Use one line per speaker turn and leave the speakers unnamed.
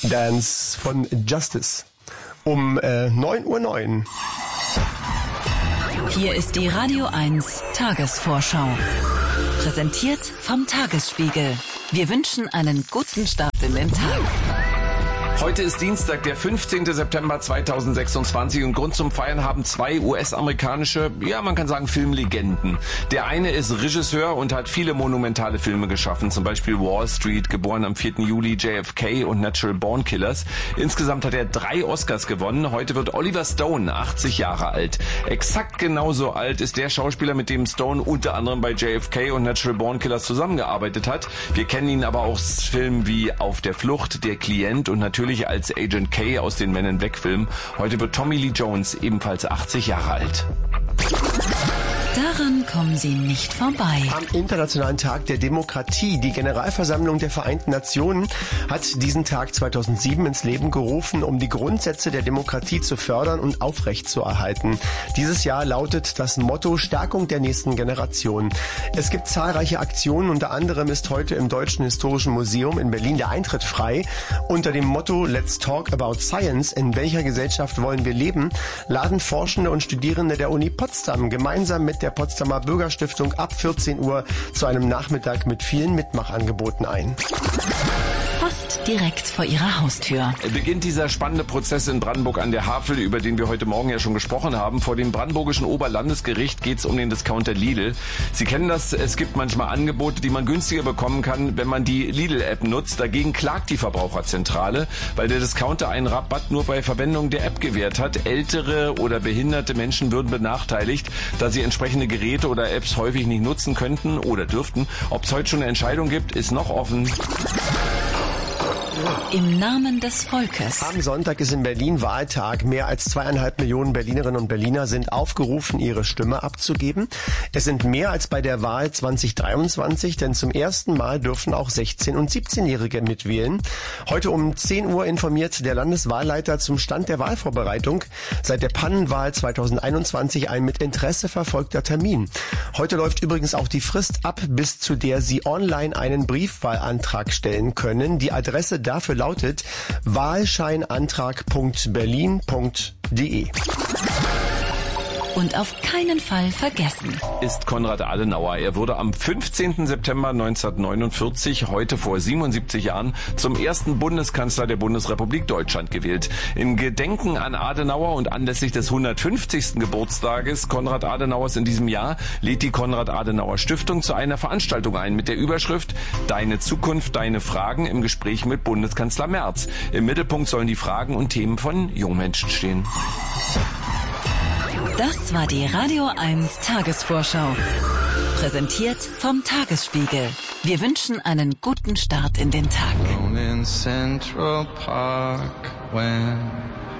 Dance von Justice. Um 9:09 Uhr.
Hier ist die Radio 1 Tagesvorschau. Präsentiert vom Tagesspiegel. Wir wünschen einen guten Start in den Tag.
Heute ist Dienstag, der 15. September 2026 und Grund zum Feiern haben zwei US-amerikanische, ja man kann sagen Filmlegenden. Der eine ist Regisseur und hat viele monumentale Filme geschaffen, zum Beispiel Wall Street, geboren am 4. Juli, JFK und Natural Born Killers. Insgesamt hat er 3 Oscars gewonnen. Heute wird Oliver Stone 80 Jahre alt. Exakt genauso alt ist der Schauspieler, mit dem Stone unter anderem bei JFK und Natural Born Killers zusammengearbeitet hat. Wir kennen ihn aber auch aus Filmen wie Auf der Flucht, Der Klient und natürlich als Agent K aus den Men in Black Filmen. Heute wird Tommy Lee Jones ebenfalls 80 Jahre alt.
Daran kommen Sie nicht vorbei.
Am Internationalen Tag der Demokratie. Die Generalversammlung der Vereinten Nationen hat diesen Tag 2007 ins Leben gerufen, um die Grundsätze der Demokratie zu fördern und aufrechtzuerhalten. Dieses Jahr lautet das Motto Stärkung der nächsten Generation. Es gibt zahlreiche Aktionen, unter anderem ist heute im Deutschen Historischen Museum in Berlin der Eintritt frei. Unter dem Motto Let's Talk About Science, in welcher Gesellschaft wollen wir leben, laden Forschende und Studierende der Uni Potsdam gemeinsam mit der Potsdamer Bürgerstiftung ab 14 Uhr zu einem Nachmittag mit vielen Mitmachangeboten ein.
Fast direkt vor Ihrer Haustür.
Beginnt dieser spannende Prozess in Brandenburg an der Havel, über den wir heute Morgen ja schon gesprochen haben. Vor dem brandenburgischen Oberlandesgericht geht es um den Discounter Lidl. Sie kennen das, es gibt manchmal Angebote, die man günstiger bekommen kann, wenn man die Lidl-App nutzt. Dagegen klagt die Verbraucherzentrale, weil der Discounter einen Rabatt nur bei Verwendung der App gewährt hat. Ältere oder behinderte Menschen würden benachteiligt, da sie entsprechende Geräte oder Apps häufig nicht nutzen könnten oder dürften. Ob es heute schon eine Entscheidung gibt, ist noch offen.
Im Namen des Volkes.
Am Sonntag ist in Berlin Wahltag. Mehr als 2,5 Millionen Berlinerinnen und Berliner sind aufgerufen, ihre Stimme abzugeben. Es sind mehr als bei der Wahl 2023, denn zum ersten Mal dürfen auch 16- und 17-Jährige mitwählen. Heute um 10 Uhr informiert der Landeswahlleiter zum Stand der Wahlvorbereitung. Seit der Pannenwahl 2021 ein mit Interesse verfolgter Termin. Heute läuft übrigens auch die Frist ab, bis zu der Sie online einen Briefwahlantrag stellen können. Die Adresse dafür lautet wahlscheinantrag.berlin.de.
Und auf keinen Fall vergessen.
Ist Konrad Adenauer. Er wurde am 15. September 1949, heute vor 77 Jahren, zum ersten Bundeskanzler der Bundesrepublik Deutschland gewählt. In Gedenken an Adenauer und anlässlich des 150. Geburtstages Konrad Adenauers in diesem Jahr lädt die Konrad-Adenauer-Stiftung zu einer Veranstaltung ein mit der Überschrift Deine Zukunft, deine Fragen im Gespräch mit Bundeskanzler Merz. Im Mittelpunkt sollen die Fragen und Themen von Jungmenschen stehen.
Das war die Radio 1 Tagesvorschau. Präsentiert vom Tagesspiegel. Wir wünschen einen guten Start in den Tag.